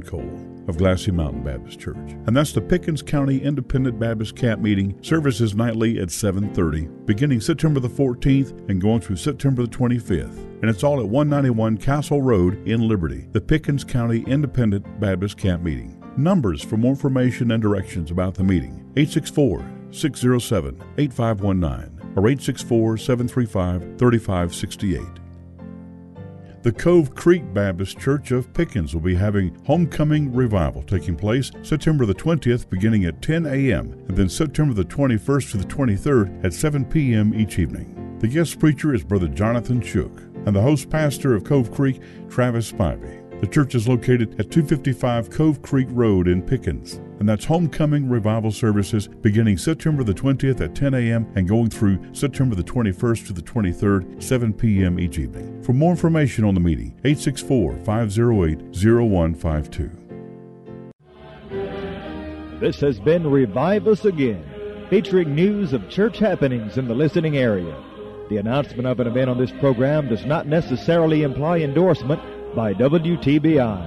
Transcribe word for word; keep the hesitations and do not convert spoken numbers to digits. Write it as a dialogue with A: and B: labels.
A: Cole of Glassy Mountain Baptist Church. And that's the Pickens County Independent Baptist Camp Meeting. Services nightly at seven thirty, beginning September the fourteenth and going through September the twenty-fifth. And it's all at one ninety-one Castle Road in Liberty, the Pickens County Independent Baptist Camp Meeting. Numbers for more information and directions about the meeting: eight six four, six zero seven, eight five one nine or eight six four, seven three five, three five six eight. The Cove Creek Baptist Church of Pickens will be having Homecoming Revival taking place September the twentieth beginning at ten a.m. and then September the twenty-first to the twenty-third at seven p.m. each evening. The guest preacher is Brother Jonathan Shook, and the host pastor of Cove Creek, Travis Spivey. The church is located at two fifty-five Cove Creek Road in Pickens, and that's Homecoming Revival services beginning September the twentieth at ten a.m. and going through September the twenty-first to the twenty-third, seven p.m. each evening. For more information on the meeting, eight six four, five zero eight, zero one five two.
B: This has been Revive Us Again, featuring news of church happenings in the listening area. The announcement of an event on this program does not necessarily imply endorsement by W T B I.